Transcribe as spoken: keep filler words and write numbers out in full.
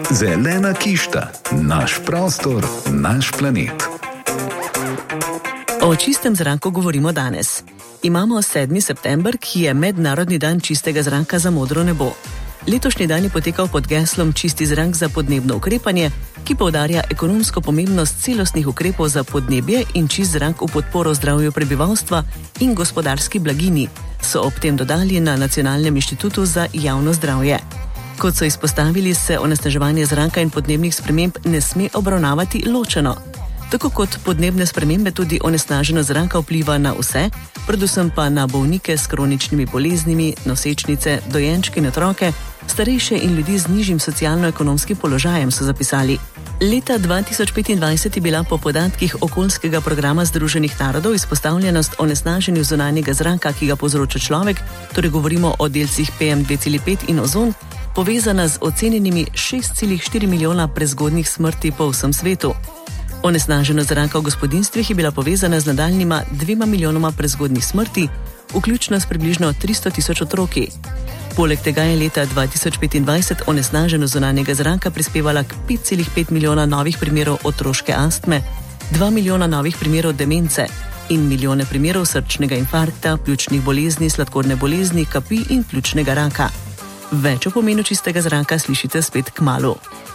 Zelena kišta, naš prostor, naš planet. O čistem zraku govorimo danes. Imamo sedmi september, ki je mednarodni dan čistega zraka za modro nebo. Letošnji dan je potekal pod geslom Čisti zrak za podnebno ukrepanje, ki poudarja ekonomsko pomembnost celostnih ukrepov za podnebje in čist zrak v podporo zdravju prebivalstva in gospodarski blagini, so ob tem dodali na Nacionalnem inštitutu za javno zdravje. Kot so izpostavili, se onesnaževanje zraka in podnebnih sprememb ne sme obravnavati ločeno. Tako kot podnebne spremembe tudi onesnaženost zraka vpliva na vse, predvsem pa na bolnike s kroničnimi boleznimi, nosečnice, dojenčke in otroke, starejše in ljudi z nižjim socialno-ekonomskim položajem, so zapisali. Leta dva tisoč petindvajset je bila po podatkih okoljskega programa Združenih narodov izpostavljenost onesnaženju zunanjega zraka, ki ga povzroča človek, torej govorimo o delcih P M dve celih pet in ozon, povezana z ocenjenimi šest celih štiri milijona prezgodnjih smrti po vsem svetu. Onesnaženost zraka v gospodinjstvih je bila povezana z nadaljnjima dvema milijonoma prezgodnjih smrti, vključno s približno tristo tisoč otroki. Poleg tega je leta dva tisoč petindvajset onesnaženost zunanjega zraka prispevala k pet celih pet milijona novih primerov otroške astme, dva milijona novih primerov demence in milijone primerov srčnega infarkta, pljučnih bolezni, sladkorne bolezni, kapi in pljučnega raka. Več o pomenu čistega zraka slišite spet kmalu.